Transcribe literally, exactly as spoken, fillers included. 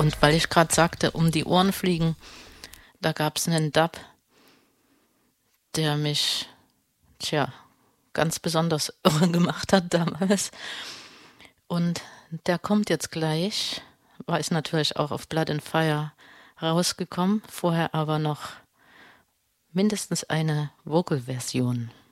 Und weil ich gerade sagte, um die Ohren fliegen, da gab's 'nen Dub der mich, tja, ganz besonders irre gemacht hat damals. Und der kommt jetzt gleich, war ist natürlich auch auf Blood and Fire rausgekommen, vorher aber noch mindestens eine Vocal-Version.